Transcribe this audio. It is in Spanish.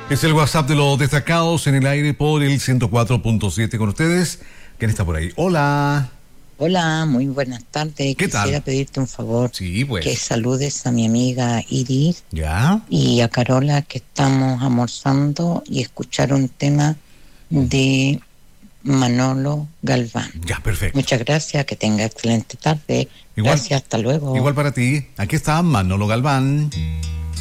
Es el WhatsApp de los destacados en el aire por el 104.7 con ustedes. ¿Quién está por ahí? Hola. Hola, muy buenas tardes. ¿Qué tal? Quisiera pedirte un favor. Sí, pues. Que saludes a mi amiga Iris. ¿Ya? Y a Carola, que estamos almorzando y escuchar un tema de Manolo Galván. Ya, perfecto. Muchas gracias, que tenga excelente tarde. Igual, gracias, hasta luego. Igual para ti. Aquí está Manolo Galván.